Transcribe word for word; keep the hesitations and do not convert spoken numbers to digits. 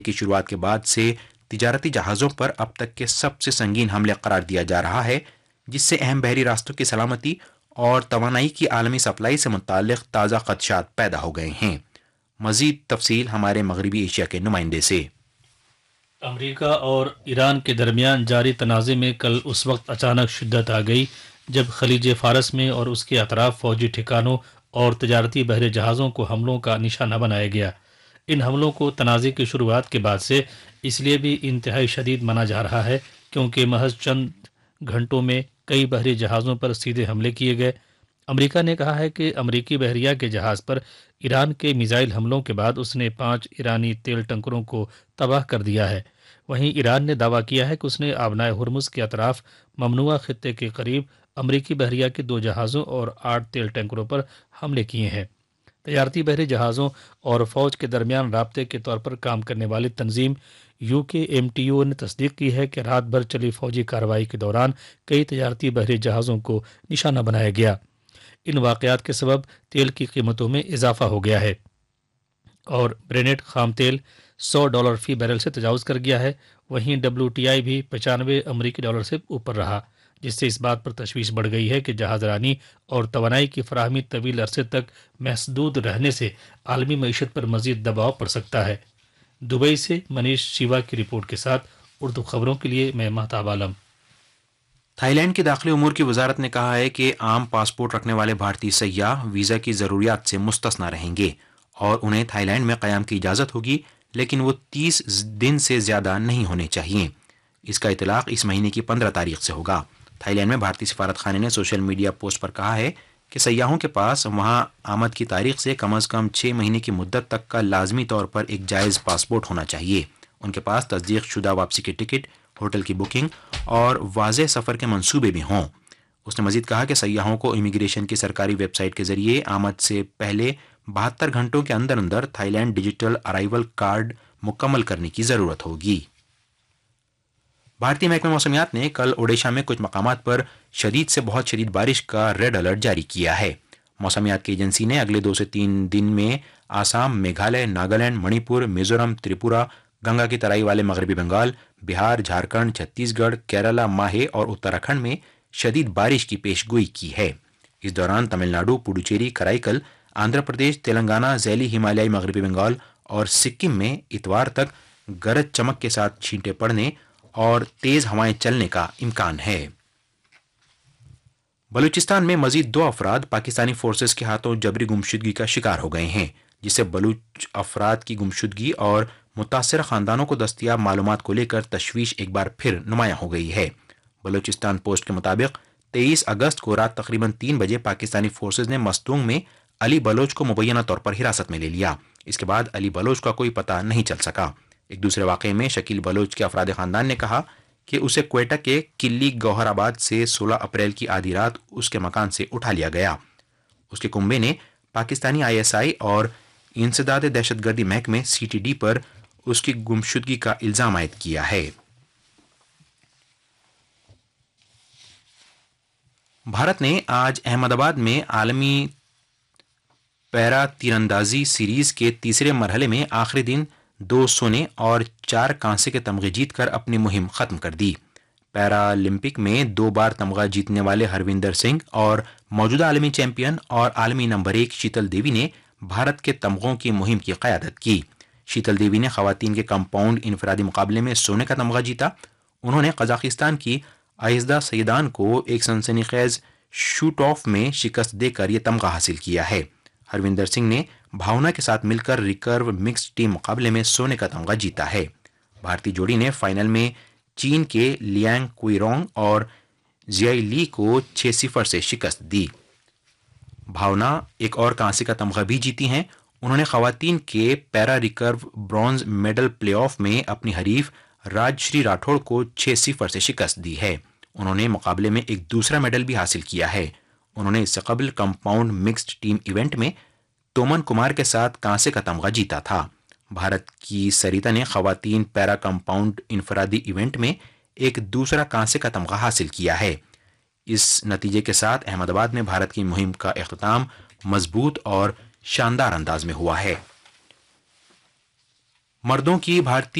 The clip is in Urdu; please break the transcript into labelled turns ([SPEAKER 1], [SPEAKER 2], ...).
[SPEAKER 1] کی شروعات کے بعد سے تجارتی جہازوں پر اب تک کے سب سے سنگین حملے قرار دیا جا رہا ہے، جس سے اہم بحری راستوں کی سلامتی اور توانائی کی عالمی سپلائی سے متعلق تازہ خدشات پیدا ہو گئے ہیں۔ مزید تفصیل ہمارے مغربی ایشیا کے نمائندے سے۔
[SPEAKER 2] امریکہ اور ایران کے درمیان جاری تنازع میں کل اس وقت اچانک شدت آ گئی جب خلیج فارس میں اور اس کے اطراف فوجی ٹھکانوں اور تجارتی بحری جہازوں کو حملوں کا نشانہ بنایا گیا۔ ان حملوں کو تنازع کی شروعات کے بعد سے اس لیے بھی انتہائی شدید مانا جا رہا ہے کیونکہ محض چند گھنٹوں میں کئی بحری جہازوں پر سیدھے حملے کیے گئے۔ امریکہ نے کہا ہے کہ امریکی بحریہ کے جہاز پر ایران کے میزائل حملوں کے بعد اس نے پانچ ایرانی تیل ٹینکروں کو تباہ کر دیا ہے۔ وہیں ایران نے دعویٰ کیا ہے کہ اس نے آبنائے ہرمز کے اطراف ممنوعہ خطے کے قریب امریکی بحریہ کے دو جہازوں اور آٹھ تیل ٹینکروں پر حملے کیے ہیں۔ تجارتی بحری جہازوں اور فوج کے درمیان رابطے کے طور پر کام کرنے والی تنظیم یو کے ایم ٹی او نے تصدیق کی ہے کہ رات بھر چلی فوجی کارروائی کے دوران کئی تجارتی بحری جہازوں کو نشانہ بنایا گیا۔ ان واقعات کے سبب تیل کی قیمتوں میں اضافہ ہو گیا ہے اور برینٹ خام تیل سو ڈالر فی بیرل سے تجاوز کر گیا ہے۔ وہیں ڈبلیو ٹی آئی بھی پچانوے امریکی ڈالر سے اوپر رہا، جس سے اس بات پر تشویش بڑھ گئی ہے کہ جہاز رانی اور توانائی کی فراہمی طویل عرصے تک محدود رہنے سے عالمی معیشت پر مزید دباؤ پڑ سکتا ہے۔ دبئی سے منیش شیوا کی رپورٹ کے ساتھ اردو خبروں کے لیے میں مہتاب عالم۔
[SPEAKER 1] تھائی لینڈ کی داخلی امور کی وزارت نے کہا ہے کہ عام پاسپورٹ رکھنے والے بھارتی سیاح ویزا کی ضروریات سے مستثنی رہیں گے اور انہیں تھائی لینڈ میں قیام کی اجازت ہوگی، لیکن وہ تیس دن سے زیادہ نہیں ہونے چاہیے۔ اس کا اطلاق اس مہینے کی پندرہ تاریخ سے ہوگا۔ تھائی لینڈ میں بھارتی سفارت خانے نے سوشل میڈیا پوسٹ پر کہا ہے کہ سیاحوں کے پاس وہاں آمد کی تاریخ سے کم از کم چھ مہینے کی مدت تک کا لازمی طور پر ایک جائز پاسپورٹ ہونا چاہیے۔ ان کے پاس تصدیق شدہ واپسی کی ٹکٹ، ہوٹل کی بکنگ اور واضح سفر کے منصوبے بھی ہوں۔ اس نے مزید کہا کہ سیاحوں کو امیگریشن کی سرکاری ویب سائٹ کے ذریعے آمد سے پہلے بہتر گھنٹوں کے اندر اندر Thai land digital arrival card مکمل کرنے کی ضرورت ہوگی۔ بھارتی محکمہ موسمیات نے کل اوڈیشہ میں کچھ مقامات پر شدید سے بہت شدید بارش کا ریڈ الرٹ جاری کیا ہے۔ موسمیات کی ایجنسی نے اگلے دو سے تین دن میں آسام، میگھالیہ، ناگالینڈ، منی پور، میزورم، تریپورہ، گنگا کی ترائی والے مغربی بنگال، بہار، جھارکھنڈ، چھتیس گڑھ، کیرالہ، ماہے اور اتراکھنڈ میں شدید بارش کی پیش گوئی کی ہے۔ اس دوران تمل ناڈو، پڈوچیری، کرائی آندھرا پردیش، تلنگانہ، ذیلی ہمالیائی مغربی بنگال اور سکم میں اتوار تک گرج چمک کے ساتھ چھینٹیں پڑنے اور تیز ہوائیں چلنے کا امکان ہے۔ بلوچستان میں مزید دو افراد پاکستانی فورسز کے ہاتھوں جبری گمشدگی کا شکار ہو گئے ہیں، جس سے بلوچ افراد کی گمشدگی اور متاثرہ خاندانوں کو دستیاب معلومات کو لے کر تشویش ایک بار پھر نمایاں ہو گئی ہے۔ بلوچستان پوسٹ کے مطابق تیئیس اگست کو رات تقریباً تین بجے پاکستانی فورسز نے مستونگ میں علی بلوچ کو مبینہ طور پر حراست میں لے لیا۔ اس کے بعد علی بلوچ کا کوئی پتہ نہیں چل سکا۔ ایک دوسرے واقعے میں شکیل بلوچ کے افراد خاندان نے کہا کہ اسے کوئٹہ کے کلی گوہر آباد سے سولہ اپریل کی آدھی رات اس کے مکان سے اٹھا لیا گیا۔ اس کے کنبے نے پاکستانی آئی ایس آئی اور انسداد دہشت گردی محکمے سی ٹی ڈی پر اس کی گمشدگی کا الزام عائد کیا ہے۔ بھارت نے آج احمد آباد میں عالمی پیرا تیراندازی سیریز کے تیسرے مرحلے میں آخری دن دو سونے اور چار کانسے کے تمغے جیت کر اپنی مہم ختم کر دی۔ پیرالمپک میں دو بار تمغہ جیتنے والے ہروندر سنگھ اور موجودہ عالمی چیمپئن اور عالمی نمبر ایک شیتل دیوی نے بھارت کے تمغوں کی مہم کی قیادت کی۔ شیتل دیوی نے خواتین کے کمپاؤنڈ انفرادی مقابلے میں سونے کا تمغہ جیتا۔ انہوں نے قزاقستان کی آئزدہ سیدان کو ایک سنسنی خیز شوٹ آف میں شکست دے کر یہ تمغہ حاصل کیا ہے۔ ہروندر سنگھ نے بھاونا کے ساتھ مل کر ریکرو مکسڈ ٹیم مقابلے میں سونے کا تمغہ جیتا ہے۔ بھارتی جوڑی نے فائنل میں چین کے لیانگ کوئرونگ اور زیائی لی کو چھ صفر سے شکست دی۔ بھاونا ایک اور کانسی کا تمغہ بھی جیتی ہیں۔ انہوں نے خواتین کے پیرا ریکرو برونز میڈل پلے آف میں اپنی حریف راج شری راٹھوڑ کو چھ صفر سے شکست دی ہے۔ انہوں نے مقابلے میں ایک دوسرا میڈل بھی حاصل کیا ہے۔ انہوں نے اس سے قبل کمپاؤنڈ مکسڈ ٹیم ایونٹ میں تومن کمار کے ساتھ کانسے کا تمغہ جیتا تھا۔ بھارت کی سریتا نے خواتین پیرا کمپاؤنڈ انفرادی ایونٹ میں ایک دوسرا کانسے کا تمغہ حاصل کیا ہے۔ اس نتیجے کے ساتھ احمد آباد میں بھارت کی مہم کا اختتام مضبوط اور شاندار انداز میں ہوا ہے۔ मर्दों की भारतीय